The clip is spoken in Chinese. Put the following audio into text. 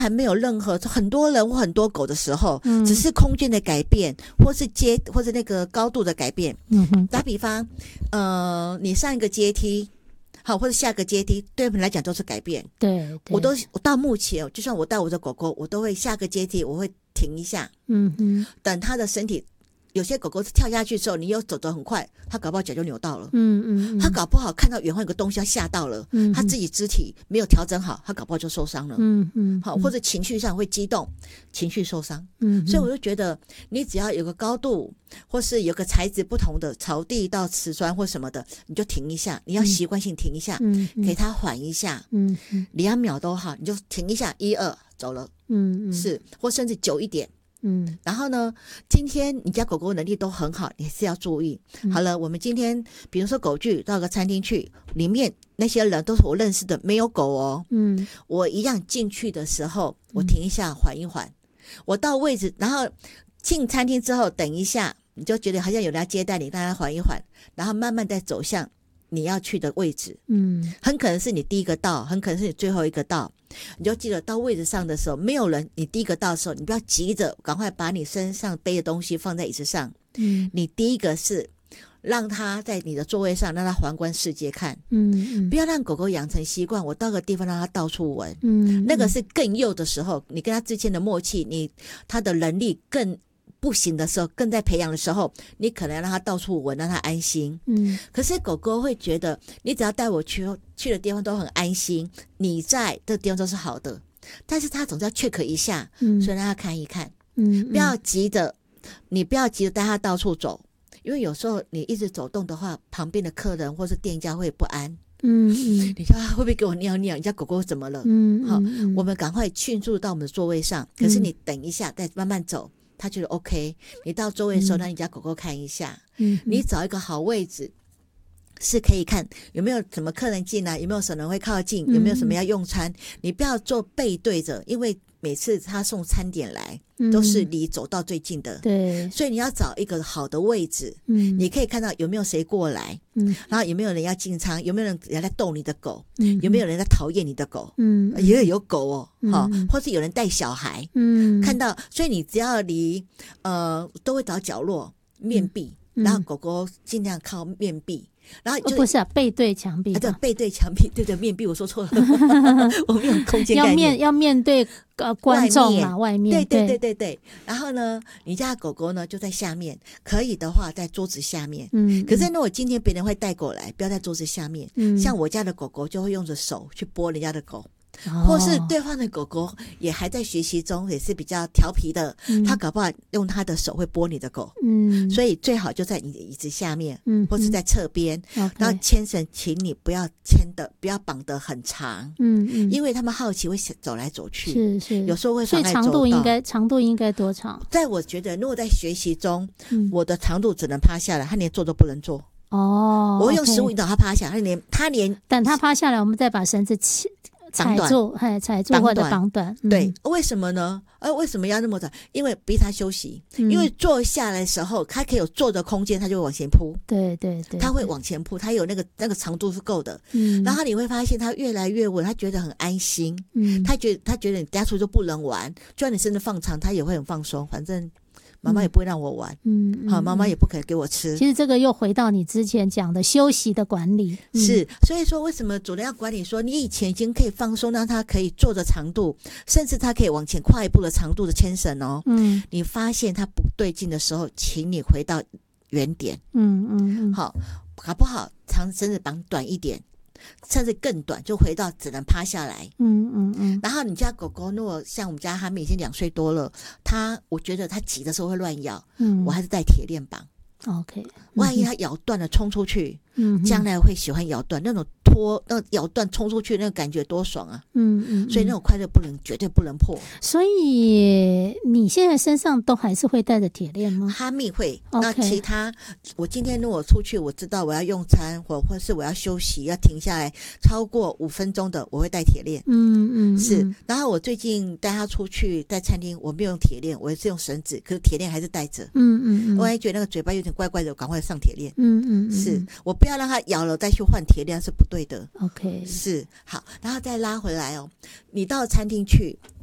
还没有任何很多人或很多狗的时候，只是空间的改变，或是那个高度的改变。打比方，你上一个阶梯，好，或者下个阶梯，对我们来讲都是改变。 对， 我到目前，就算我带我的狗狗，我都会下个阶梯，我会停一下，等它的身体。有些狗狗跳下去之后，你又走得很快，它搞不好脚就扭到了。它搞不好看到远方有个东西要吓到了，它自己肢体没有调整好，它搞不好就受伤了。好，或者情绪上会激动，情绪受伤。所以我就觉得，你只要有个高度，或是有个材质不同的，草地到瓷砖或什么的，你就停一下，你要习惯性停一下，给它缓一下，2秒都好，你就停一下，1、2走了。是，或甚至久一点。然后呢，今天你家狗狗能力都很好，你是要注意。好了，我们今天比如说狗聚到个餐厅去，里面那些人都是我认识的，没有狗哦。我一样进去的时候，我停一下，缓一缓。我到位置，然后进餐厅之后，等一下，你就觉得好像有人要接待你，让他缓一缓，然后慢慢再走向你要去的位置。很可能是你第一个到，很可能是你最后一个到。你就记得到位置上的时候，没有人，你第一个到的时候，你不要急着赶快把你身上背的东西放在椅子上。你第一个是让他在你的座位上，让他环观世界看。不要让狗狗养成习惯，我到个地方让他到处闻。那个是更幼的时候，你跟他之间的默契，他的能力更不行的时候，更在培养的时候，你可能让他到处闻，让他安心。可是狗狗会觉得，你只要带我去的地方都很安心，你在这地方都是好的，但是他总是要 check 一下，所以让他看一看。不要急着，你不要急着带他到处走，因为有时候你一直走动的话，旁边的客人或是店家会不安。你说会不会给我尿尿？你家狗狗怎么了？好，我们赶快迅速到我们的座位上，可是你等一下再慢慢走。他觉得 OK， 你到座位的时候让你家狗狗看一下，你找一个好位置，是可以看有没有什么客人进来，有没有什么人会靠近，有没有什么要用餐，你不要做背对着，因为每次他送餐点来都是离走道最近的， 对， 所以你要找一个好的位置，你可以看到有没有谁过来，然后有没有人要进仓，有没有人在逗你的狗，有没有人在讨厌你的狗，也有狗哦，或是有人带小孩，看到，所以你只要离都会找角落面壁，然后狗狗尽量靠面壁。然后不是背对墙壁， 对，背对墙壁，对面壁，我说错了，我没有空间概念， 要面对观众嘛，外面， 对。然后呢，你家的狗狗呢就在下面，可以的话在桌子下面。可是如果今天别人会带狗来，不要在桌子下面。像我家的狗狗就会用着手去拨人家的狗。或是对方的狗狗也还在学习中，也是比较调皮的，他搞不好用他的手会拨你的狗，所以最好就在你的椅子下面，或是在侧边，然后牵绳，请你不要绑得很长，因为他们好奇会走来走去，是有时候会妨碍走道。 所以长度应该多长？ 在我觉得，如果在学习中，我的长度只能趴下来，他连坐都不能坐。 我会用15引导他趴下，他连等他趴下来，我们再把绳子踩住或者绑短。 对，为什么呢？为什么要那么短？因为逼他休息，因为坐下来的时候，他可以有坐的空间，他就会往前扑。对，他会往前扑，他有那个长度是够的。然后你会发现他越来越稳，他觉得很安心。他觉得你家出就不能玩，就算你身子放长，他也会很放松，反正。妈妈也不会让我玩，好，妈妈也不可以给我吃。 其实这个又回到你之前讲的休息的管理， 是，所以说为什么主人要管理说，你以前已经可以放松，让他可以坐的长度，甚至他可以往前跨一步的长度的牵绳哦。你发现他不对劲的时候，请你回到原点。好，搞不好长绳子绑短一点。甚至更短，就回到只能趴下来。然后你家狗狗如果像我们家哈密已经2岁多了，我觉得它急的时候会乱咬，我还是带铁链绑。 OK， 万一它咬断了冲出去，将来会喜欢咬断那种那咬断冲出去那个感觉多爽啊！所以那种快乐绝对不能破。 所以你现在身上都还是会带着铁链吗？ 哈密会，那其他我今天如果出去，我知道我要用餐或是我要休息，要停下来超过5分钟的，我会带铁链。是。然后我最近带他出去在餐厅，我没有用铁链，我也是用绳子，可是铁链还是带着。我还觉得那个嘴巴有点怪怪的，我赶快上铁链。是我不要让它咬了再去换铁链是不对的。 OK， 是好，然后再拉回来哦。你到餐厅去，